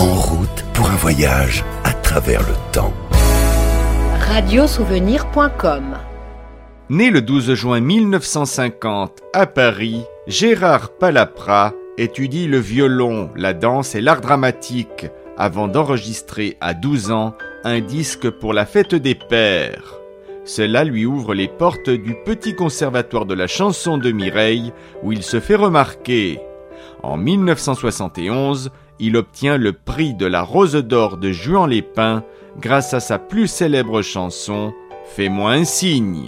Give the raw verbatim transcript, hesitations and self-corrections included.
En route pour un voyage à travers le temps. radiosouvenir point com. Né le douze juin mille neuf cent cinquante à Paris, Gérard Palaprat étudie le violon, la danse et l'art dramatique avant d'enregistrer à douze ans un disque pour la fête des pères. Cela lui ouvre les portes du petit conservatoire de la chanson de Mireille où il se fait remarquer. En mille neuf cent soixante et onze, il obtient le prix de la Rose d'Or de Juan Lépin grâce à sa plus célèbre chanson « Fais-moi un signe ».